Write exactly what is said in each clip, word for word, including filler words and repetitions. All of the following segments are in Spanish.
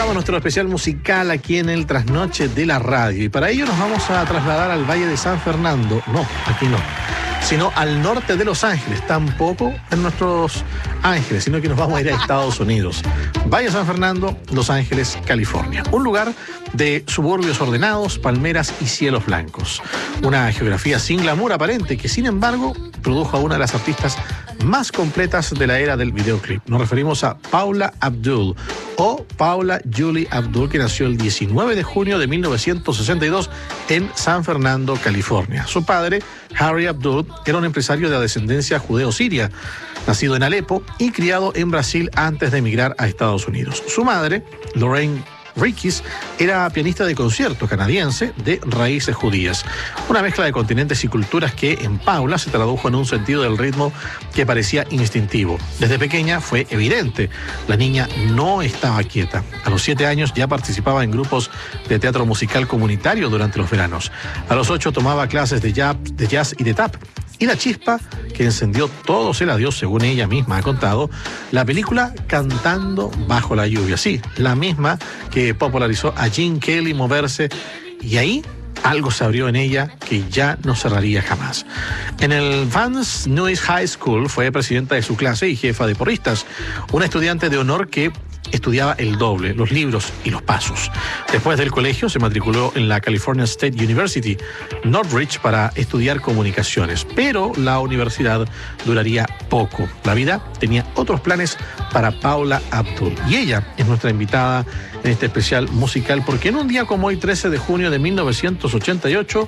Comenzamos nuestro especial musical aquí en el Trasnoche de la Radio. Y para ello nos vamos a trasladar al Valle de San Fernando. No, aquí no. Sino al norte de Los Ángeles. Tampoco en nuestros Ángeles, sino que nos vamos a ir a Estados Unidos. Valle de San Fernando, Los Ángeles, California. Un lugar de suburbios ordenados, palmeras y cielos blancos. Una geografía sin glamour aparente que, sin embargo, produjo a una de las artistas más completas de la era del videoclip. Nos referimos a Paula Abdul, o Paula Julie Abdul, que nació el diecinueve de junio de mil novecientos sesenta y dos en San Fernando, California. Su padre, Harry Abdul, era un empresario de descendencia judeo-siria, nacido en Alepo y criado en Brasil antes de emigrar a Estados Unidos. Su madre, Lorraine Rikis, era pianista de concierto canadiense de raíces judías. Una mezcla de continentes y culturas que en Paula se tradujo en un sentido del ritmo que parecía instintivo. Desde pequeña fue evidente, la niña no estaba quieta. A los siete años ya participaba en grupos de teatro musical comunitario durante los veranos. A los ocho tomaba clases de jazz, de jazz y de tap. Y la chispa que encendió todo se la dio, según ella misma ha contado, la película Cantando bajo la lluvia. Sí, la misma que popularizó a Gene Kelly moverse, y ahí algo se abrió en ella que ya no cerraría jamás. En el Vance Nuys High School fue presidenta de su clase y jefa de porristas, una estudiante de honor que estudiaba el doble, los libros y los pasos. Después del colegio se matriculó en la California State University, Northridge, para estudiar comunicaciones, pero la universidad duraría poco. La vida tenía otros planes para Paula Abdul, y ella es nuestra invitada en este especial musical porque en un día como hoy, trece de junio de mil novecientos ochenta y ocho,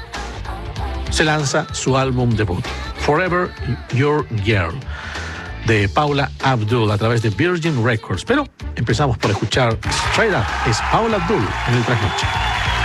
se lanza su álbum debut, Forever Your Girl, de Paula Abdul a través de Virgin Records. Pero empezamos por escuchar Straight Up. Es Paula Abdul en el Trasnoche.